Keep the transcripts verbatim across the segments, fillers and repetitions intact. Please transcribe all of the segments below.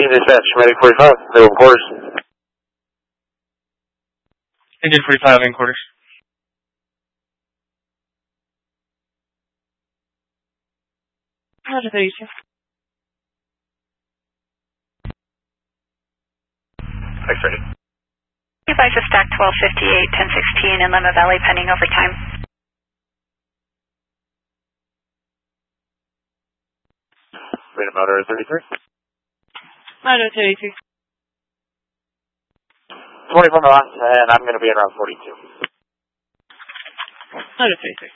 fourteen dispatch, medic forty-five, middle quarters. Engine forty-five in quarters. Roger, thirty-two. X-ray. Advise of stack twelve fifty-eight, ten sixteen in Lima Valley pending overtime. Radar motor thirty-three. Motor thirty-three. twenty-four miles, and I'm going to be at around forty-two. Motor thirty-three.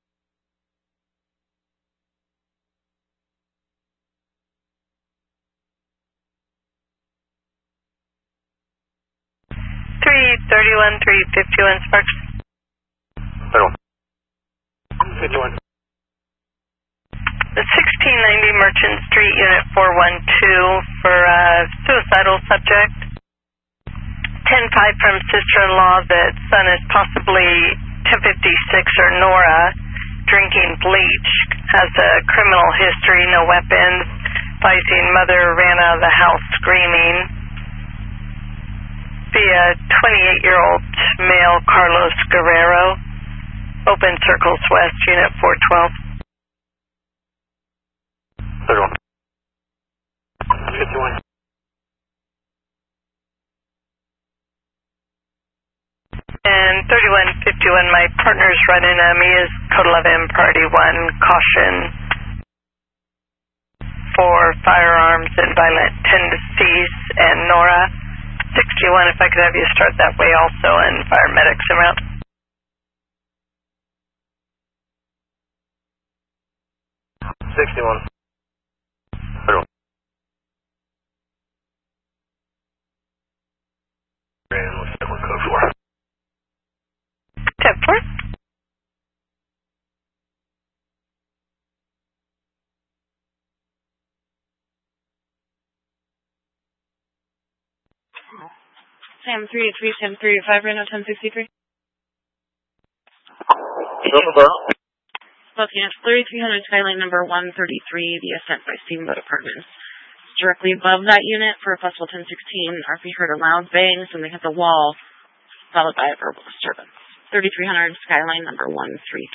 three thirty-one, three fifty-one Sparks. Middle. fifty-one. The sixteen ninety Merchant Street, Unit four one two for a suicidal subject. ten five from sister-in-law that son is possibly ten fifty-six or Nora, drinking bleach, has a criminal history, no weapons, advising mother ran out of the house screaming. Via twenty-eight-year-old male Carlos Guerrero, open circles west, Unit four twelve. thirty-one. fifty-one. And thirty-one fifty-one, my partner's running a Mia's Code eleven, Priority one, caution for firearms and violent tendencies, and Nora, sixty-one, if I could have you start that way also, and paramedics around. sixty-one. thirty-one. And looks like we're code four. ten four. Sam three three seven three five, Reno ten sixty-three. Both units, thirty-three hundred Skyline number one thirty-three, the ascent by Steamboat Apartments. Directly above that unit for a possible ten sixteen, R P heard a loud bang, and they hit the wall, followed by a verbal disturbance. thirty-three hundred Skyline number one three three.